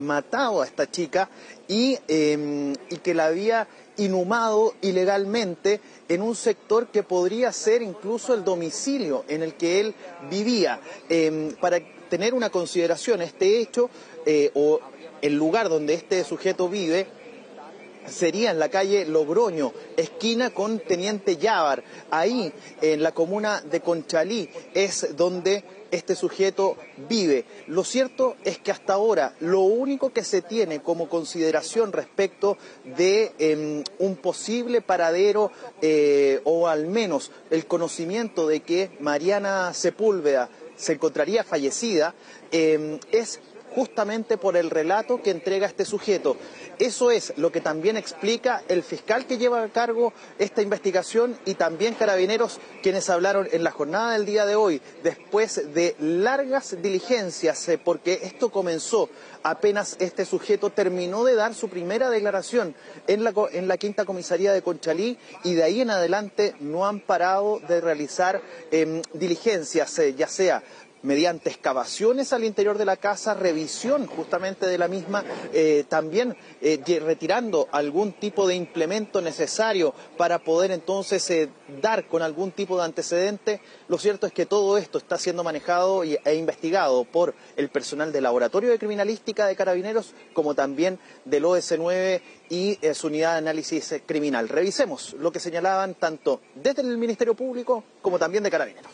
matado a esta chica y que la había inhumado ilegalmente en un sector que podría ser incluso el domicilio en el que él vivía. Para tener una consideración, este hecho o el lugar donde este sujeto vive sería en la calle Logroño, esquina con Teniente Llávar. Ahí, en la comuna de Conchalí, es donde este sujeto vive. Lo cierto es que hasta ahora lo único que se tiene como consideración respecto de un posible paradero o al menos el conocimiento de que Mariana Sepúlveda se encontraría fallecida es justamente por el relato que entrega este sujeto. Eso es lo que también explica el fiscal que lleva a cargo esta investigación y también Carabineros, quienes hablaron en la jornada del día de hoy, después de largas diligencias, porque esto comenzó apenas este sujeto terminó de dar su primera declaración en la quinta comisaría de Conchalí, y de ahí en adelante no han parado de realizar diligencias, ya sea mediante excavaciones al interior de la casa, revisión justamente de la misma, también retirando algún tipo de implemento necesario para poder entonces dar con algún tipo de antecedente. Lo cierto es que todo esto está siendo manejado e investigado por el personal del Laboratorio de Criminalística de Carabineros, como también del OS9 y su unidad de análisis criminal. Revisemos lo que señalaban tanto desde el Ministerio Público como también de Carabineros.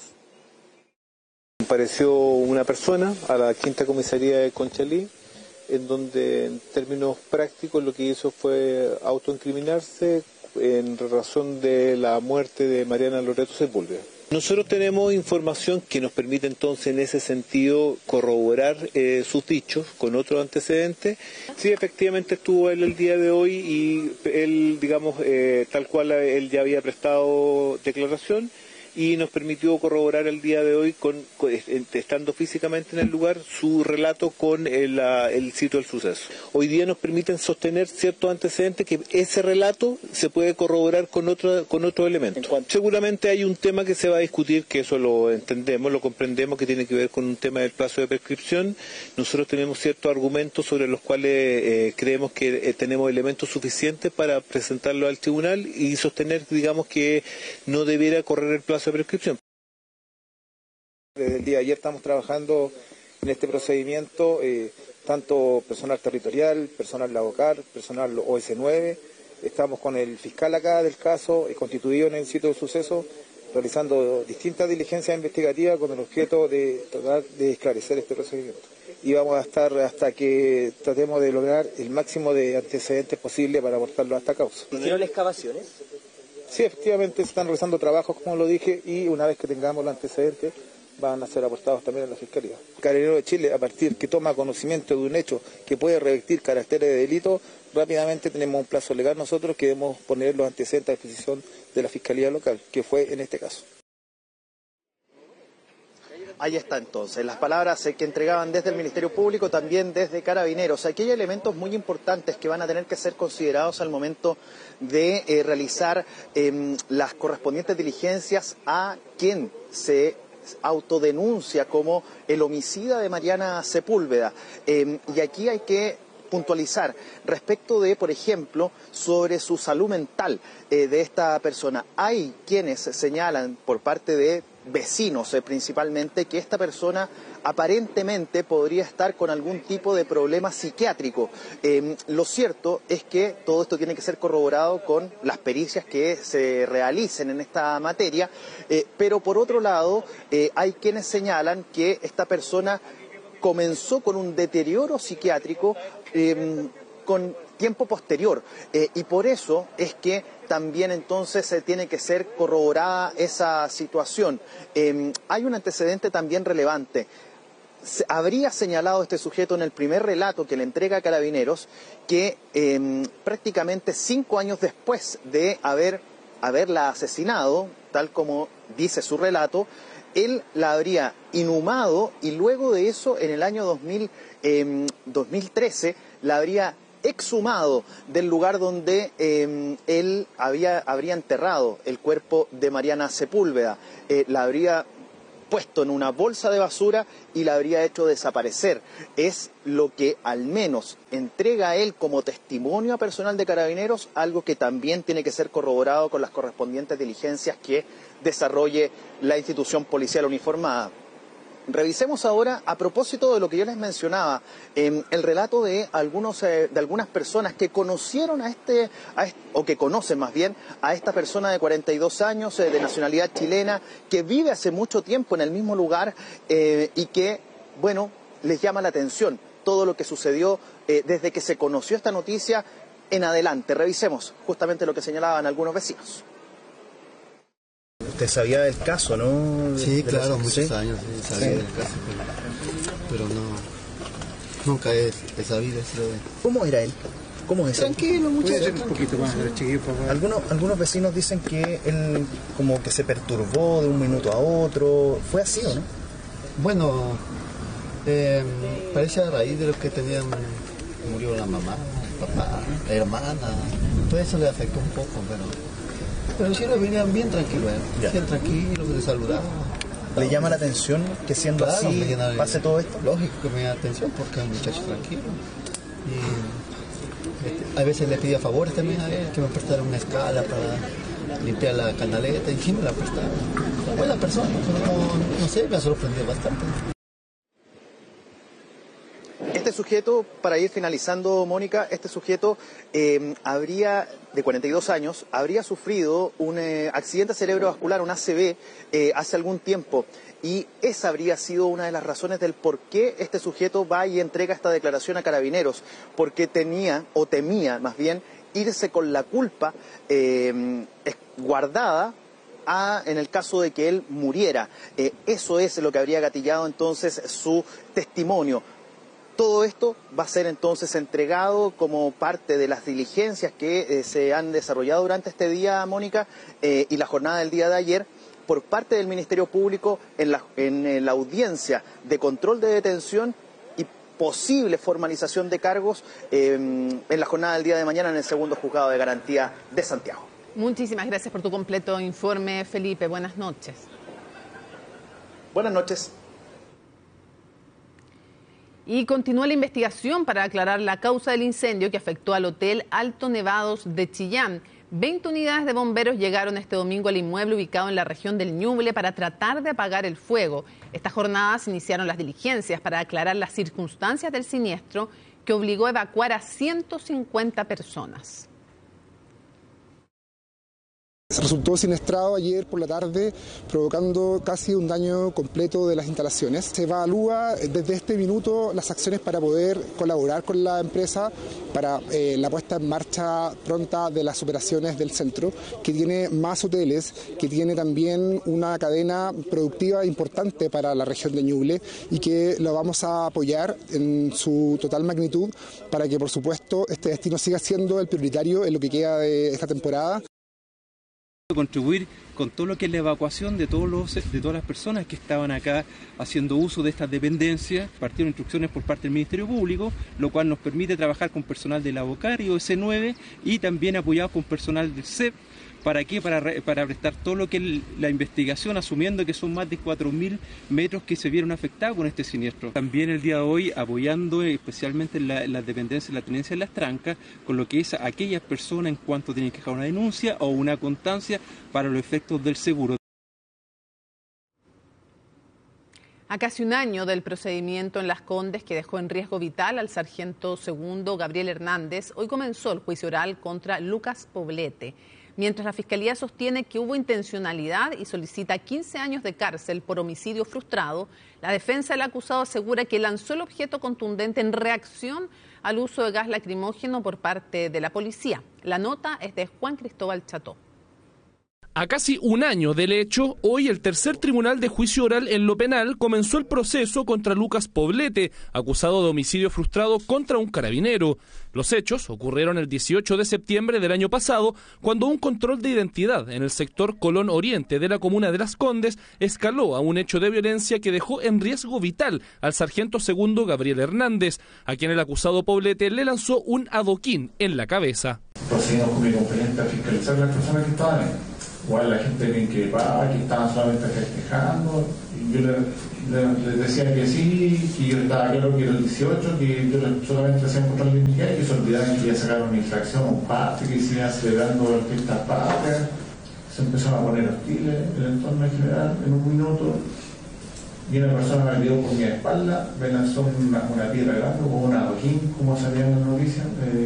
Compareció una persona a la quinta comisaría de Conchalí, en donde en términos prácticos lo que hizo fue autoincriminarse en razón de la muerte de Mariana Loreto Sepúlveda. Nosotros tenemos información que nos permite entonces en ese sentido corroborar sus dichos con otros antecedentes. Sí, efectivamente estuvo él el día de hoy y él, digamos, tal cual él ya había prestado declaración, y nos permitió corroborar el día de hoy, estando físicamente en el lugar, su relato con el sitio del suceso. Hoy día nos permiten sostener ciertos antecedentes que ese relato se puede corroborar con otro elemento. Seguramente hay un tema que se va a discutir, que eso lo entendemos, lo comprendemos, que tiene que ver con un tema del plazo de prescripción. Nosotros tenemos ciertos argumentos sobre los cuales creemos que tenemos elementos suficientes para presentarlo al tribunal y sostener, digamos, que no debiera correr el plazo de prescripción. Desde el día de ayer estamos trabajando en este procedimiento, tanto personal territorial, personal Lavocar, personal OS9, estamos con el fiscal acá del caso, constituido en el sitio del suceso, realizando distintas diligencias investigativas con el objeto de tratar de esclarecer este procedimiento. Y vamos a estar hasta que tratemos de lograr el máximo de antecedentes posible para aportarlo a esta causa. ¿Hicieron excavaciones? Sí, efectivamente se están realizando trabajos, como lo dije, y una vez que tengamos los antecedentes van a ser aportados también a la Fiscalía. Carabineros de Chile, a partir que toma conocimiento de un hecho que puede revestir caracteres de delito, rápidamente tenemos un plazo legal nosotros que debemos poner los antecedentes a disposición de la Fiscalía local, que fue en este caso. Ahí está entonces, las palabras que entregaban desde el Ministerio Público, también desde Carabineros. Aquí hay elementos muy importantes que van a tener que ser considerados al momento de realizar las correspondientes diligencias a quien se autodenuncia como el homicida de Mariana Sepúlveda. Y aquí hay que puntualizar respecto de, por ejemplo, sobre su salud mental de esta persona. Hay quienes señalan por parte de vecinos principalmente que esta persona aparentemente podría estar con algún tipo de problema psiquiátrico. Lo cierto es que todo esto tiene que ser corroborado con las pericias que se realicen en esta materia, pero por otro lado hay quienes señalan que esta persona comenzó con un deterioro psiquiátrico con tiempo posterior, y por eso es que también entonces tiene que ser corroborada esa situación. Hay un antecedente también relevante. Habría señalado este sujeto en el primer relato que le entrega a Carabineros que prácticamente 5 años después de haberla asesinado, tal como dice su relato, él la habría inhumado y luego de eso, en el año 2013, la habría exhumado del lugar donde él habría enterrado el cuerpo de Mariana Sepúlveda. La habría puesto en una bolsa de basura y la habría hecho desaparecer. Es lo que al menos entrega a él como testimonio a personal de Carabineros, algo que también tiene que ser corroborado con las correspondientes diligencias que desarrolle la institución policial uniformada. Revisemos ahora, a propósito de lo que yo les mencionaba, el relato de algunas personas que conocieron o que conocen más bien a esta persona de 42 años, de nacionalidad chilena, que vive hace mucho tiempo en el mismo lugar y que, bueno, les llama la atención todo lo que sucedió desde que se conoció esta noticia en adelante. Revisemos justamente lo que señalaban algunos vecinos. Usted sabía del caso, ¿no? Sí, claro, muchos años sabía del caso, pero no, nunca he sabido eso. ¿Cómo era él? ¿Cómo es él? Tranquilo, muchacho. Un poquito más, chiquillo, por favor. Algunos vecinos dicen que él como que se perturbó de un minuto a otro. ¿Fue así o no? Bueno, parece a raíz de lo que tenían, murió la mamá, el papá, la hermana, todo eso le afectó un poco, pero sí lo venían bien tranquilo, bien tranquilo, se saludaba. ¿Le llama la atención que siendo claro, así pase todo esto? Lógico que me llama la atención porque es un muchacho tranquilo. Y a veces le pedía favores también a él, que me prestara una escala para limpiar la canaleta, y sí me la prestaba. Buena persona, pero no sé, me ha sorprendido bastante. Este sujeto, para ir finalizando, Mónica, este sujeto de 42 años, habría sufrido un accidente cerebrovascular, un ACV, hace algún tiempo. Y esa habría sido una de las razones del por qué este sujeto va y entrega esta declaración a Carabineros, porque temía más bien, irse con la culpa guardada en el caso de que él muriera. Eso es lo que habría gatillado entonces su testimonio. Todo esto va a ser entonces entregado como parte de las diligencias que se han desarrollado durante este día, Mónica, y la jornada del día de ayer, por parte del Ministerio Público en la audiencia de control de detención y posible formalización de cargos en la jornada del día de mañana en el segundo juzgado de garantía de Santiago. Muchísimas gracias por tu completo informe, Felipe. Buenas noches. Buenas noches. Y continúa la investigación para aclarar la causa del incendio que afectó al Hotel Alto Nevados de Chillán. 20 unidades de bomberos llegaron este domingo al inmueble ubicado en la región del Ñuble para tratar de apagar el fuego. Esta jornada se iniciaron las diligencias para aclarar las circunstancias del siniestro que obligó a evacuar a 150 personas. Resultó siniestrado ayer por la tarde, provocando casi un daño completo de las instalaciones. Se evalúa desde este minuto las acciones para poder colaborar con la empresa para la puesta en marcha pronta de las operaciones del centro, que tiene más hoteles, que tiene también una cadena productiva importante para la región de Ñuble y que lo vamos a apoyar en su total magnitud para que, por supuesto, este destino siga siendo el prioritario en lo que queda de esta temporada. Contribuir con todo lo que es la evacuación de todas las personas que estaban acá haciendo uso de estas dependencias. Partieron instrucciones por parte del Ministerio Público, lo cual nos permite trabajar con personal de la ABOCAR y OS9 y también apoyados con personal del CEP. ¿Para qué? Para prestar todo lo que es la investigación, asumiendo que son más de 4.000 metros que se vieron afectados con este siniestro. También el día de hoy apoyando especialmente las dependencias, la tenencia de las trancas, con lo que es a aquellas personas en cuanto tienen que dejar una denuncia o una constancia para los efectos del seguro. A casi un año del procedimiento en Las Condes que dejó en riesgo vital al sargento segundo Gabriel Hernández, hoy comenzó el juicio oral contra Lucas Poblete. Mientras la Fiscalía sostiene que hubo intencionalidad y solicita 15 años de cárcel por homicidio frustrado, la defensa del acusado asegura que lanzó el objeto contundente en reacción al uso de gas lacrimógeno por parte de la policía. La nota es de Juan Cristóbal Cható. A casi un año del hecho, hoy el tercer tribunal de juicio oral en lo penal comenzó el proceso contra Lucas Poblete, acusado de homicidio frustrado contra un carabinero. Los hechos ocurrieron el 18 de septiembre del año pasado, cuando un control de identidad en el sector Colón Oriente de la comuna de Las Condes escaló a un hecho de violencia que dejó en riesgo vital al sargento segundo Gabriel Hernández, a quien el acusado Poblete le lanzó un adoquín en la cabeza. Procedimos con mi componente a fiscalizar las personas que estaban ahí. Igual la gente bien que estaban solamente festejando y yo les decía que sí, que yo estaba claro que era el 18, que yo solamente hacía encontrar la identidad y que se olvidaban que ya sacaron una infracción a un patio, que se iban celebrando fiestas patrias. Se empezaron a poner hostiles el entorno en general. En un minuto, y una persona me dio por mi espalda, me lanzó una piedra grande o un adoquín, como salían en la noticia,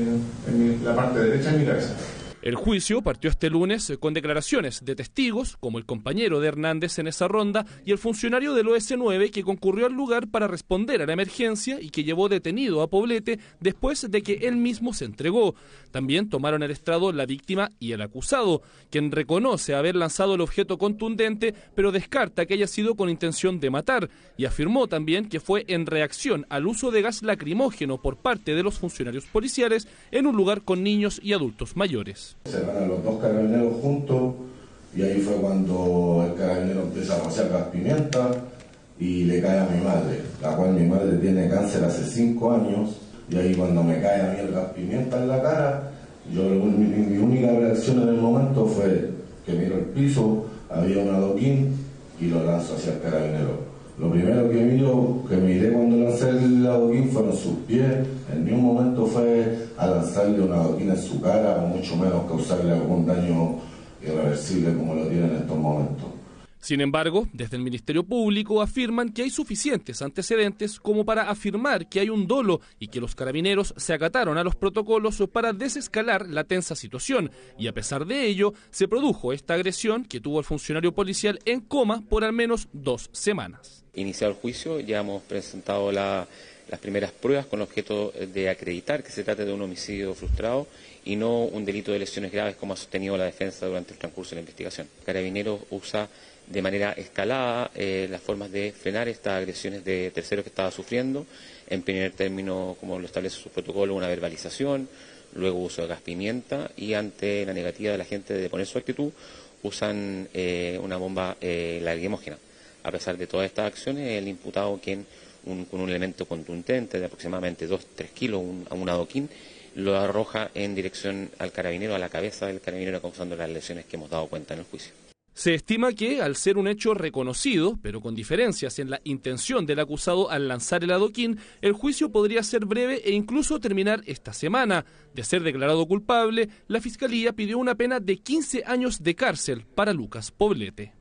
en la parte derecha de mi cabeza. El juicio partió este lunes con declaraciones de testigos, como el compañero de Hernández en esa ronda y el funcionario del OS9 que concurrió al lugar para responder a la emergencia y que llevó detenido a Poblete después de que él mismo se entregó. También tomaron el estrado la víctima y el acusado, quien reconoce haber lanzado el objeto contundente, pero descarta que haya sido con intención de matar, y afirmó también que fue en reacción al uso de gas lacrimógeno por parte de los funcionarios policiales en un lugar con niños y adultos mayores. Se van a los dos carabineros juntos y ahí fue cuando el carabinero empieza a rociar gas pimienta y le cae a mi madre, la cual mi madre tiene cáncer hace 5 años, y ahí cuando me cae a mí el gas pimienta en la cara, mi única reacción en el momento fue que miro el piso, había un adoquín y lo lanzo hacia el carabinero. Lo primero que miré cuando lancé el adoquín fueron sus pies. En ningún momento fue a lanzarle un adoquín en su cara, o mucho menos causarle algún daño irreversible como lo tiene en estos momentos. Sin embargo, desde el Ministerio Público afirman que hay suficientes antecedentes como para afirmar que hay un dolo y que los carabineros se acataron a los protocolos para desescalar la tensa situación, y a pesar de ello se produjo esta agresión que tuvo al funcionario policial en coma por al menos 2 semanas. Iniciado el juicio, ya hemos presentado las primeras pruebas con el objeto de acreditar que se trata de un homicidio frustrado y no un delito de lesiones graves como ha sostenido la defensa durante el transcurso de la investigación. Carabineros usa de manera escalada las formas de frenar estas agresiones de terceros que estaba sufriendo. En primer término, como lo establece su protocolo, una verbalización, luego uso de gas pimienta, y ante la negativa de la gente de deponer su actitud, usan una bomba lacrimógena. A pesar de todas estas acciones, el imputado, con un elemento contundente de aproximadamente 2-3 kilos, un adoquín, lo arroja en dirección al carabinero, a la cabeza del carabinero, causando las lesiones que hemos dado cuenta en el juicio. Se estima que, al ser un hecho reconocido, pero con diferencias en la intención del acusado al lanzar el adoquín, el juicio podría ser breve e incluso terminar esta semana. De ser declarado culpable, la Fiscalía pidió una pena de 15 años de cárcel para Lucas Poblete.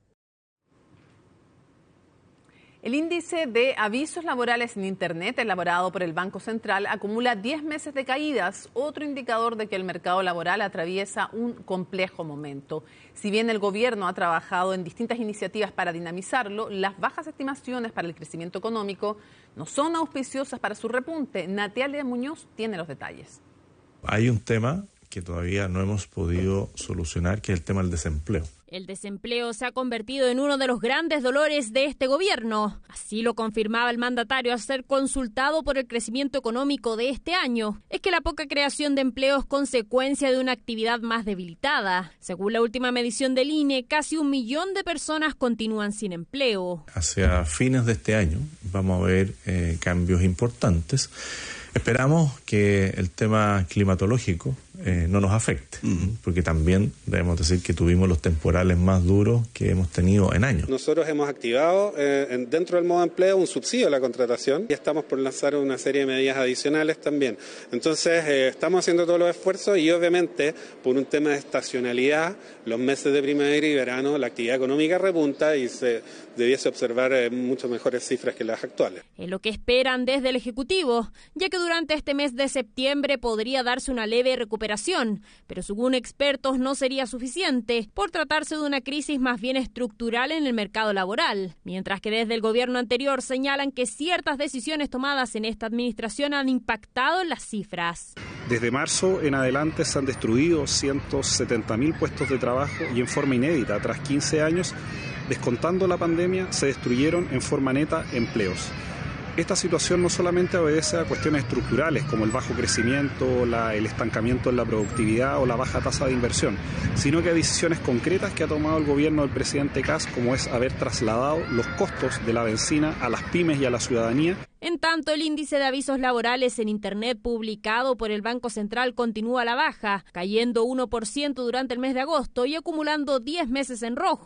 El índice de avisos laborales en Internet elaborado por el Banco Central acumula 10 meses de caídas, otro indicador de que el mercado laboral atraviesa un complejo momento. Si bien el gobierno ha trabajado en distintas iniciativas para dinamizarlo, las bajas estimaciones para el crecimiento económico no son auspiciosas para su repunte. Natalia Muñoz tiene los detalles. Hay un tema que todavía no hemos podido solucionar, que es el tema del desempleo. El desempleo se ha convertido en uno de los grandes dolores de este gobierno. Así lo confirmaba el mandatario al ser consultado por el crecimiento económico de este año. Es que la poca creación de empleo es consecuencia de una actividad más debilitada. Según la última medición del INE, casi 1 millón de personas continúan sin empleo. Hacia fines de este año vamos a ver cambios importantes. Esperamos que el tema climatológico no nos afecte, porque también debemos decir que tuvimos los temporales más duros que hemos tenido en años. Nosotros hemos activado dentro del modo empleo un subsidio a la contratación y estamos por lanzar una serie de medidas adicionales también. Entonces estamos haciendo todos los esfuerzos y obviamente por un tema de estacionalidad, los meses de primavera y verano la actividad económica repunta y se debiese observar mucho mejores cifras que las actuales. Es lo que esperan desde el Ejecutivo, ya que durante este mes de septiembre podría darse una leve recuperación, pero según expertos no sería suficiente por tratarse de una crisis más bien estructural en el mercado laboral, mientras que desde el gobierno anterior señalan que ciertas decisiones tomadas en esta administración han impactado en las cifras. Desde marzo en adelante se han destruido 170.000 puestos de trabajo y en forma inédita, tras 15 años, descontando la pandemia, se destruyeron en forma neta empleos. Esta situación no solamente obedece a cuestiones estructurales como el bajo crecimiento, el estancamiento en la productividad o la baja tasa de inversión, sino que a decisiones concretas que ha tomado el gobierno del presidente Kast, como es haber trasladado los costos de la bencina a las pymes y a la ciudadanía. En tanto, el índice de avisos laborales en Internet publicado por el Banco Central continúa a la baja, cayendo 1% durante el mes de agosto y acumulando 10 meses en rojo.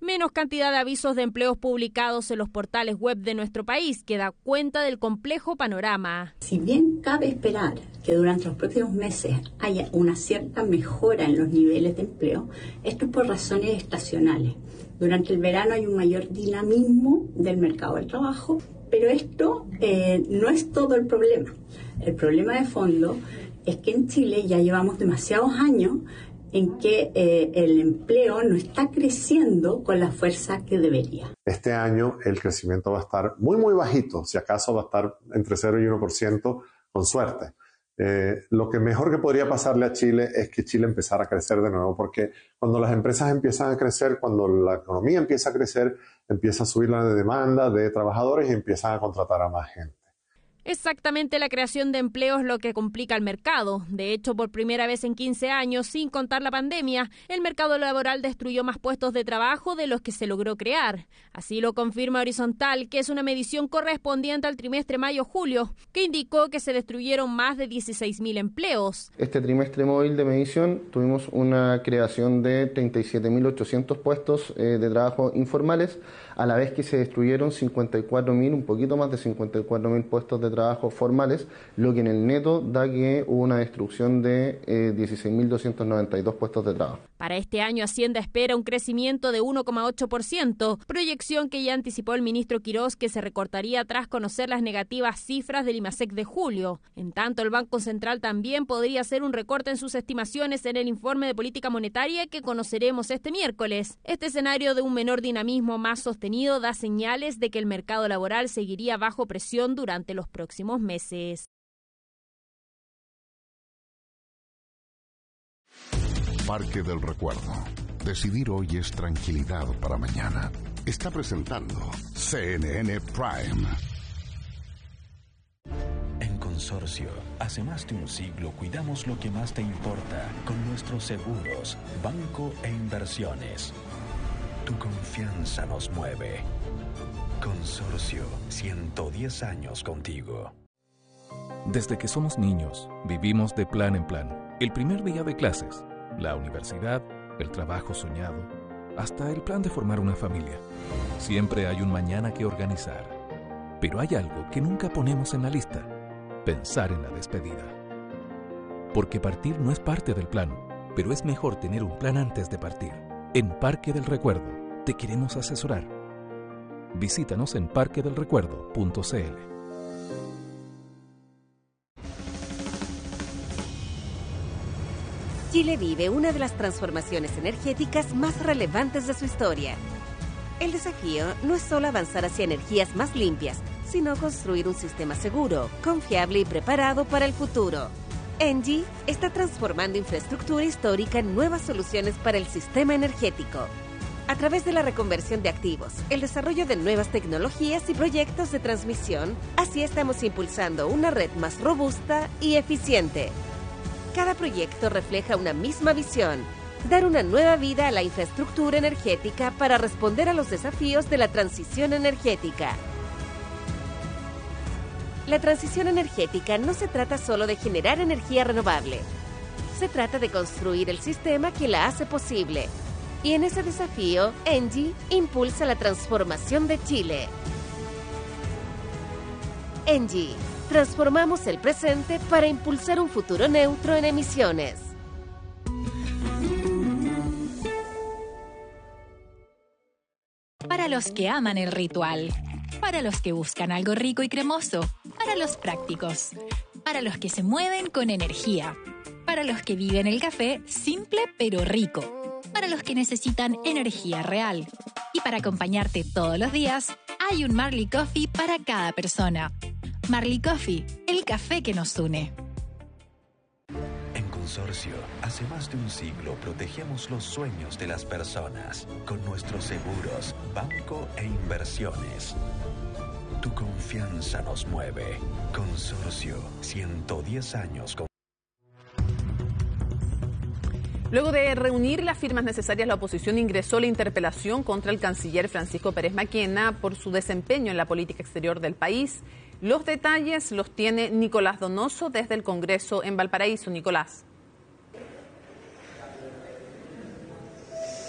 menos cantidad de avisos de empleos publicados en los portales web de nuestro país, que da cuenta del complejo panorama. Si bien cabe esperar que durante los próximos meses haya una cierta mejora en los niveles de empleo, esto es por razones estacionales. Durante el verano hay un mayor dinamismo del mercado del trabajo, pero esto no es todo el problema. El problema de fondo es que en Chile ya llevamos demasiados años en que el empleo no está creciendo con la fuerza que debería. Este año el crecimiento va a estar muy, muy bajito, si acaso va a estar entre 0 y 1% con suerte. Lo que mejor que podría pasarle a Chile es que Chile empezara a crecer de nuevo, porque cuando las empresas empiezan a crecer, cuando la economía empieza a crecer, empieza a subir la demanda de trabajadores y empiezan a contratar a más gente. Exactamente, la creación de empleo es lo que complica el mercado. De hecho, por primera vez en 15 años, sin contar la pandemia, el mercado laboral destruyó más puestos de trabajo de los que se logró crear. Así lo confirma Horizontal, que es una medición correspondiente al trimestre mayo-julio, que indicó que se destruyeron más de 16.000 empleos. Este trimestre móvil de medición tuvimos una creación de 37.800 puestos de trabajo informales, a la vez que se destruyeron 54.000, un poquito más de 54.000 puestos de trabajo formales, lo que en el neto da que hubo una destrucción de 16.292 puestos de trabajo. Para este año, Hacienda espera un crecimiento de 1,8%, proyección que ya anticipó el ministro Quirós, que se recortaría tras conocer las negativas cifras del IMASEC de julio. En tanto, el Banco Central también podría hacer un recorte en sus estimaciones en el informe de política monetaria que conoceremos este miércoles. Este escenario de un menor dinamismo más sostenido da señales de que el mercado laboral seguiría bajo presión durante los próximos meses. Parque del Recuerdo. Decidir hoy es tranquilidad para mañana. Está presentando CNN Prime. En Consorcio, hace más de un siglo cuidamos lo que más te importa con nuestros seguros, banco e inversiones. Tu confianza nos mueve. Consorcio, 110 años contigo. Desde que somos niños, vivimos de plan en plan. El primer día de clases, la universidad, el trabajo soñado, hasta el plan de formar una familia. Siempre hay un mañana que organizar. Pero hay algo que nunca ponemos en la lista: pensar en la despedida. Porque partir no es parte del plan, pero es mejor tener un plan antes de partir. En Parque del Recuerdo te queremos asesorar. Visítanos en parquedelrecuerdo.cl. Chile vive una de las transformaciones energéticas más relevantes de su historia. El desafío no es solo avanzar hacia energías más limpias, sino construir un sistema seguro, confiable y preparado para el futuro. ENGIE está transformando infraestructura histórica en nuevas soluciones para el sistema energético. A través de la reconversión de activos, el desarrollo de nuevas tecnologías y proyectos de transmisión, así estamos impulsando una red más robusta y eficiente. Cada proyecto refleja una misma visión: dar una nueva vida a la infraestructura energética para responder a los desafíos de la transición energética. La transición energética no se trata solo de generar energía renovable. Se trata de construir el sistema que la hace posible. Y en ese desafío, ENGIE impulsa la transformación de Chile. ENGIE. Transformamos el presente para impulsar un futuro neutro en emisiones. Para los que aman el ritual, para los que buscan algo rico y cremoso, para los prácticos, para los que se mueven con energía, para los que viven el café simple pero rico, para los que necesitan energía real. Y para acompañarte todos los días, hay un Marley Coffee para cada persona. Marley Coffee, el café que nos une. En Consorcio, hace más de un siglo protegemos los sueños de las personas con nuestros seguros, banco e inversiones. Tu confianza nos mueve. Consorcio, 110 años con... Luego de reunir las firmas necesarias, la oposición ingresó la interpelación contra el canciller Francisco Pérez Maquena por su desempeño en la política exterior del país. Los detalles los tiene Nicolás Donoso desde el Congreso en Valparaíso. Nicolás.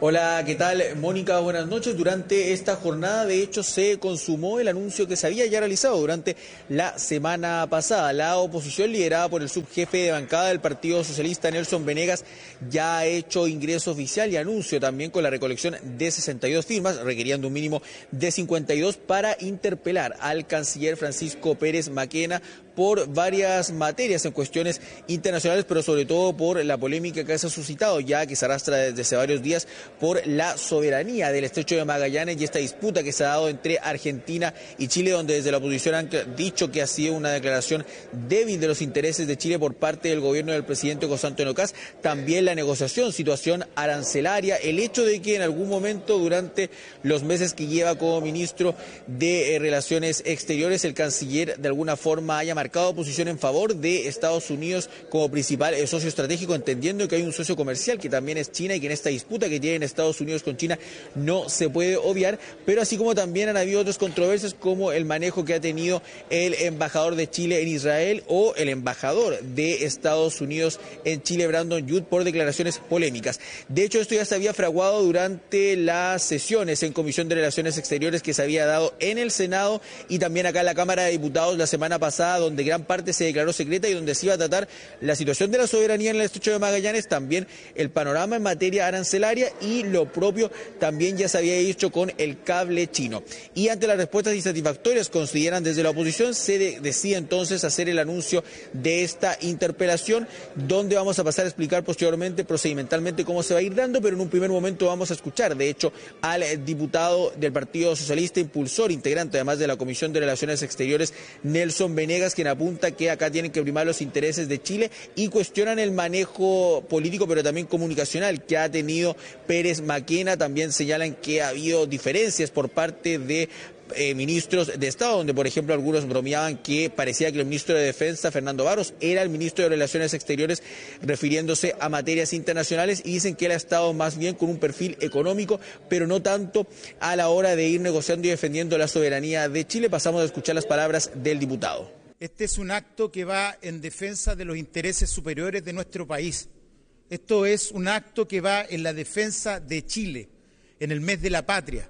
Hola, ¿qué tal? Mónica, buenas noches. Durante esta jornada, de hecho, se consumó el anuncio que se había ya realizado durante la semana pasada. La oposición, liderada por el subjefe de bancada del Partido Socialista, Nelson Venegas, ya ha hecho ingreso oficial y anuncio también con la recolección de 62 firmas, requiriendo un mínimo de 52 para interpelar al canciller Francisco Pérez Maquena por varias materias en cuestiones internacionales, pero sobre todo por la polémica que se ha suscitado, ya que se arrastra desde hace varios días por la soberanía del Estrecho de Magallanes y esta disputa que se ha dado entre Argentina y Chile, donde desde la oposición han dicho que ha sido una declaración débil de los intereses de Chile por parte del gobierno del presidente José Antonio Kast. También la negociación, situación arancelaria, el hecho de que en algún momento durante los meses que lleva como ministro de Relaciones Exteriores, el canciller de alguna forma haya marcado posición en favor de Estados Unidos como principal socio estratégico, entendiendo que hay un socio comercial que también es China y que en esta disputa que tienen Estados Unidos con China no se puede obviar, pero así como también han habido otras controversias como el manejo que ha tenido el embajador de Chile en Israel o el embajador de Estados Unidos en Chile, Brandon Youth, por declaraciones polémicas. De hecho, esto ya se había fraguado durante las sesiones en Comisión de Relaciones Exteriores que se había dado en el Senado y también acá en la Cámara de Diputados la semana pasada, donde gran parte se declaró secreta y donde se iba a tratar la situación de la soberanía en el Estrecho de Magallanes, también el panorama en materia arancelaria y lo propio también ya se había hecho con el cable chino. Y ante las respuestas insatisfactorias, consideran desde la oposición, se decide entonces hacer el anuncio de esta interpelación, donde vamos a pasar a explicar posteriormente procedimentalmente cómo se va a ir dando, pero en un primer momento vamos a escuchar, de hecho, al diputado del Partido Socialista, impulsor, integrante además de la Comisión de Relaciones Exteriores, Nelson Venegas, quien apunta que acá tienen que primar los intereses de Chile y cuestionan el manejo político pero también comunicacional que ha tenido Pérez Maquena. También señalan que ha habido diferencias por parte de ministros de Estado, donde por ejemplo algunos bromeaban que parecía que el ministro de Defensa, Fernando Barros, era el ministro de Relaciones Exteriores refiriéndose a materias internacionales, y dicen que él ha estado más bien con un perfil económico, pero no tanto a la hora de ir negociando y defendiendo la soberanía de Chile. Pasamos a escuchar las palabras del diputado. Este es un acto que va en defensa de los intereses superiores de nuestro país. Esto es un acto que va en la defensa de Chile, en el mes de la patria.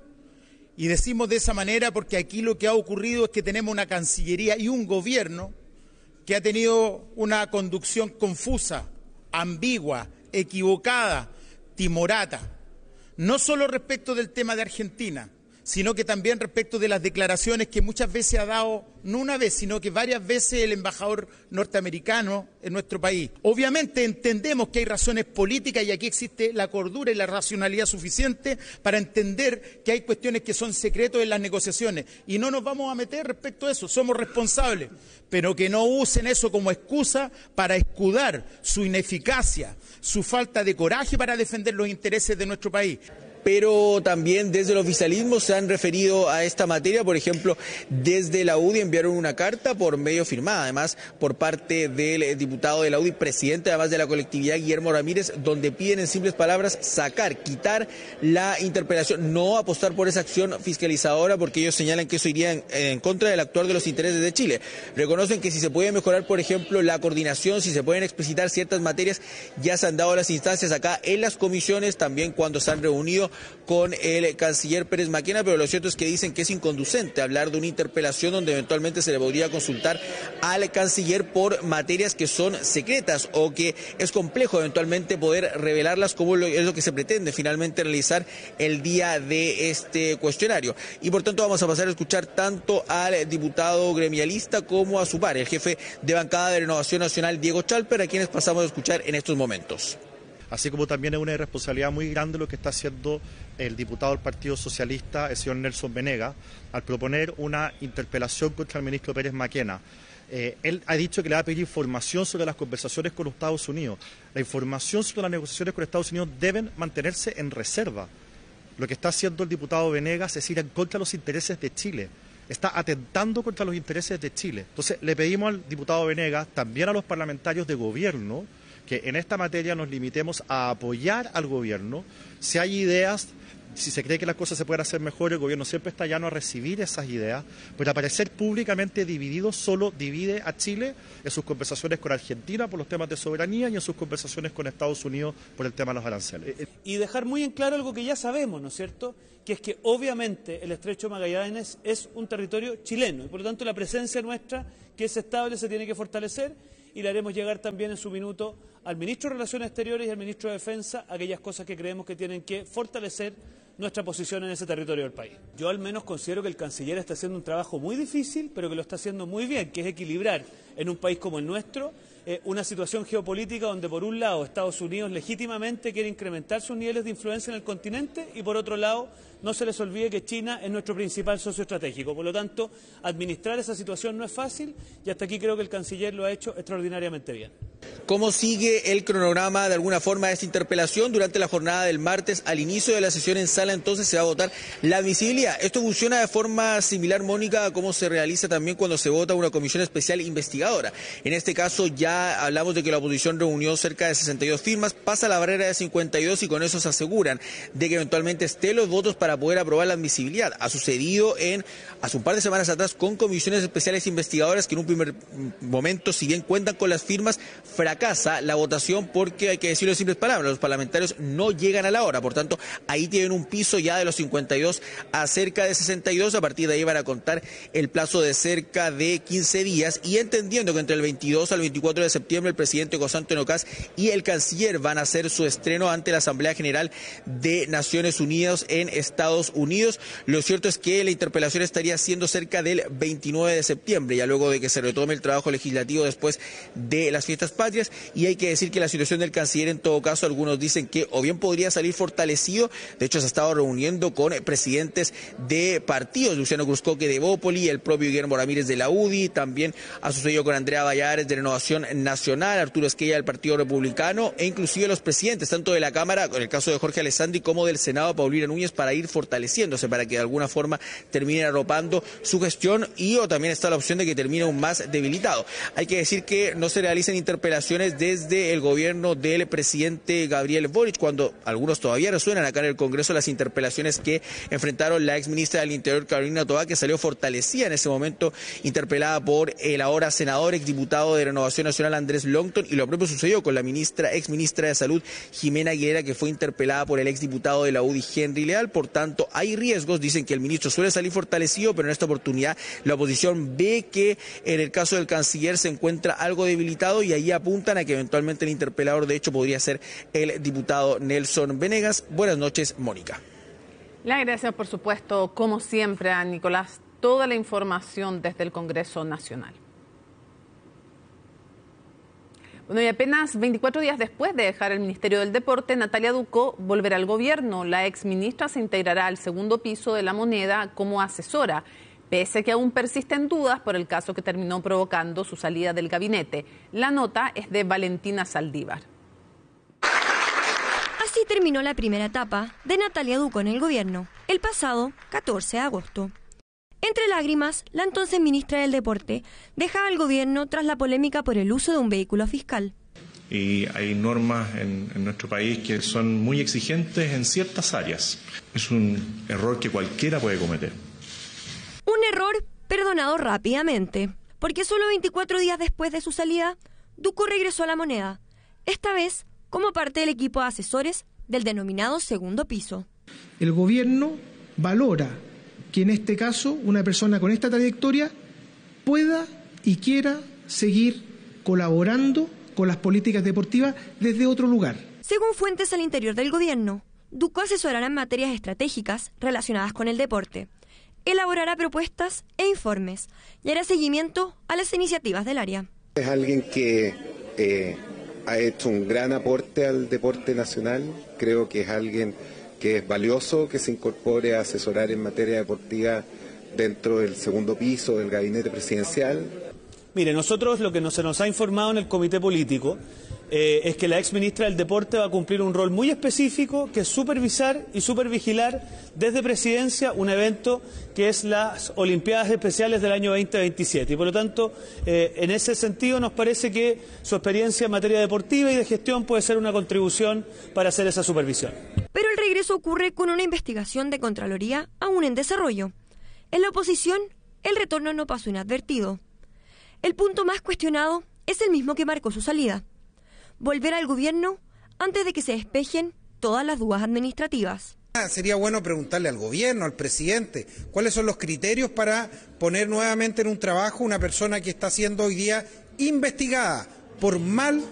Y decimos de esa manera porque aquí lo que ha ocurrido es que tenemos una Cancillería y un gobierno que ha tenido una conducción confusa, ambigua, equivocada, timorata. No solo respecto del tema de Argentina, sino que también respecto de las declaraciones que muchas veces ha dado, no una vez, sino que varias veces el embajador norteamericano en nuestro país. Obviamente entendemos que hay razones políticas y aquí existe la cordura y la racionalidad suficiente para entender que hay cuestiones que son secretos en las negociaciones y no nos vamos a meter respecto a eso, somos responsables, pero que no usen eso como excusa para escudar su ineficacia, su falta de coraje para defender los intereses de nuestro país. Pero también desde el oficialismo se han referido a esta materia. Por ejemplo, desde la UDI enviaron una carta por medio firmada, además por parte del diputado de la UDI, presidente además de la colectividad, Guillermo Ramírez, donde piden en simples palabras quitar la interpelación, no apostar por esa acción fiscalizadora, porque ellos señalan que eso iría en contra del actuar de los intereses de Chile. Reconocen que si se puede mejorar, por ejemplo, la coordinación, si se pueden explicitar ciertas materias, ya se han dado las instancias acá en las comisiones, también cuando se han reunido con el canciller Pérez Maquena, pero lo cierto es que dicen que es inconducente hablar de una interpelación donde eventualmente se le podría consultar al canciller por materias que son secretas o que es complejo eventualmente poder revelarlas, como es lo que se pretende finalmente realizar el día de este cuestionario. Y por tanto vamos a pasar a escuchar tanto al diputado gremialista como a su par, el jefe de bancada de Renovación Nacional, Diego Chalper, a quienes pasamos a escuchar en estos momentos. Así como también es una irresponsabilidad muy grande lo que está haciendo el diputado del Partido Socialista, el señor Nelson Venegas, al proponer una interpelación contra el ministro Pérez Maquena. Él ha dicho que le va a pedir información sobre las conversaciones con los Estados Unidos. La información sobre las negociaciones con Estados Unidos deben mantenerse en reserva. Lo que está haciendo el diputado Venegas es ir en contra de los intereses de Chile. Está atentando contra los intereses de Chile. Entonces le pedimos al diputado Venegas, también a los parlamentarios de gobierno, que en esta materia nos limitemos a apoyar al gobierno. Si hay ideas Si se cree que las cosas se pueden hacer mejor, el gobierno siempre está llano a recibir esas ideas, pero aparecer públicamente dividido solo divide a Chile en sus conversaciones con Argentina por los temas de soberanía y en sus conversaciones con Estados Unidos por el tema de los aranceles. Y dejar muy en claro algo que ya sabemos, ¿no es cierto?, que es que obviamente el Estrecho de Magallanes es un territorio chileno y por lo tanto la presencia nuestra, que es estable, se tiene que fortalecer, y le haremos llegar también en su minuto al Ministro de Relaciones Exteriores y al Ministro de Defensa aquellas cosas que creemos que tienen que fortalecer nuestra posición en ese territorio del país. Yo al menos considero que el canciller está haciendo un trabajo muy difícil, pero que lo está haciendo muy bien, que es equilibrar en un país como el nuestro una situación geopolítica donde por un lado Estados Unidos legítimamente quiere incrementar sus niveles de influencia en el continente y por otro lado no se les olvide que China es nuestro principal socio estratégico. Por lo tanto, administrar esa situación no es fácil y hasta aquí creo que el canciller lo ha hecho extraordinariamente bien. ¿Cómo sigue el cronograma de alguna forma de esta interpelación? Durante la jornada del martes, al inicio de la sesión en sala, entonces se va a votar la admisibilidad. Esto funciona de forma similar, Mónica, a cómo se realiza también cuando se vota una comisión especial investigadora. En este caso ya hablamos de que la oposición reunió cerca de 62 firmas, pasa la barrera de 52 y con eso se aseguran de que eventualmente estén los votos para poder aprobar la admisibilidad. Ha sucedido hace un par de semanas atrás con comisiones especiales investigadoras que en un primer momento, si bien cuentan con las firmas, fracasa la votación porque, hay que decirlo en simples palabras, los parlamentarios no llegan a la hora. Por tanto, ahí tienen un piso ya de los 52 a cerca de 62. A partir de ahí van a contar el plazo de cerca de 15 días y entendiendo que entre el 22 al 24 de septiembre el presidente José Antonio Kast y el canciller van a hacer su estreno ante la Asamblea General de Naciones Unidas en Estados Unidos. Lo cierto es que la interpelación estaría siendo cerca del 29 de septiembre, ya luego de que se retome el trabajo legislativo después de las fiestas patrias, y hay que decir que la situación del canciller, en todo caso, algunos dicen que o bien podría salir fortalecido, de hecho se ha estado reuniendo con presidentes de partidos, Luciano Cruzcoque de Bópoli, el propio Guillermo Ramírez de la UDI, también ha sucedido con Andrea Valladares de Renovación Nacional, Arturo Esquella del Partido Republicano, e inclusive los presidentes, tanto de la Cámara, en el caso de Jorge Alessandri, como del Senado, Paulina Núñez, para ir fortaleciéndose, para que de alguna forma termine arropando su gestión, y o también está la opción de que termine aún más debilitado. Hay que decir que no se realicen interpelaciones desde el gobierno del presidente Gabriel Boric, cuando algunos todavía resuenan acá en el Congreso las interpelaciones que enfrentaron la exministra del Interior, Carolina Toá, que salió fortalecida en ese momento, interpelada por el ahora senador, exdiputado de Renovación Nacional, Andrés Longton, y lo propio sucedió con la exministra de Salud, Jimena Aguilera, que fue interpelada por el exdiputado de la UDI, Henry Leal. Por tanto, hay riesgos, dicen que el ministro suele salir fortalecido, pero en esta oportunidad la oposición ve que en el caso del canciller se encuentra algo debilitado y ahí apuntan a que eventualmente el interpelador de hecho podría ser el diputado Nelson Venegas. Buenas noches, Mónica. Le agradecemos, por supuesto, como siempre, a Nicolás, toda la información desde el Congreso Nacional. Bueno, y apenas 24 días después de dejar el Ministerio del Deporte, Natalia Ducó volverá al gobierno. La exministra se integrará al segundo piso de La Moneda como asesora, pese a que aún persisten dudas por el caso que terminó provocando su salida del gabinete. La nota es de Valentina Saldívar. Así terminó la primera etapa de Natalia Ducó en el gobierno, el pasado 14 de agosto. Entre lágrimas, la entonces ministra del Deporte dejaba el gobierno tras la polémica por el uso de un vehículo fiscal. Y hay normas en nuestro país que son muy exigentes en ciertas áreas. Es un error que cualquiera puede cometer. Un error perdonado rápidamente, porque solo 24 días después de su salida, Ducó regresó a La Moneda, esta vez como parte del equipo de asesores del denominado segundo piso. El gobierno valora que en este caso una persona con esta trayectoria pueda y quiera seguir colaborando con las políticas deportivas desde otro lugar. Según fuentes al interior del gobierno, Ducó asesorará en materias estratégicas relacionadas con el deporte, elaborará propuestas e informes y hará seguimiento a las iniciativas del área. Es alguien que ha hecho un gran aporte al deporte nacional. Creo que es alguien que es valioso que se incorpore a asesorar en materia deportiva dentro del segundo piso del gabinete presidencial. Mire, nosotros lo que se nos ha informado en el comité político es que la exministra del Deporte va a cumplir un rol muy específico, que es supervisar y supervigilar desde Presidencia un evento que es las Olimpiadas Especiales del año 2027. Y por lo tanto, en ese sentido nos parece que su experiencia en materia deportiva y de gestión puede ser una contribución para hacer esa supervisión. Pero el regreso ocurre con una investigación de Contraloría aún en desarrollo. En la oposición, el retorno no pasó inadvertido. El punto más cuestionado es el mismo que marcó su salida: volver al gobierno antes de que se despejen todas las dudas administrativas. Sería bueno preguntarle al gobierno, al presidente, cuáles son los criterios para poner nuevamente en un trabajo una persona que está siendo hoy día investigada por mal